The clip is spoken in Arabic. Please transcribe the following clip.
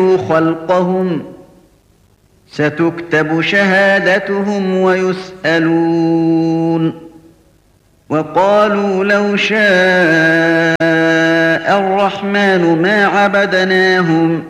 خلقهم ستكتب شهادتهم ويسألون وقالوا لو شاء الرحمن ما عبدناهم